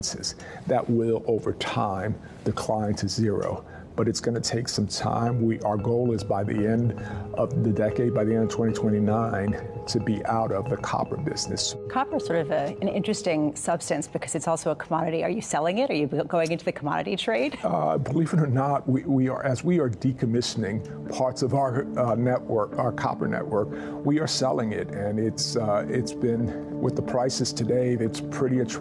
that will, over time, decline to zero. But it's going to take some time. Our goal is by the end of the decade, by the end of 2029, to be out of the copper business. Copper is sort of an interesting substance because it's also a commodity. Are you selling it? Are you going into the commodity trade? Believe it or not, we are decommissioning parts of our network, our copper network, we are selling it, and it's been, with the prices today, it's pretty attractive.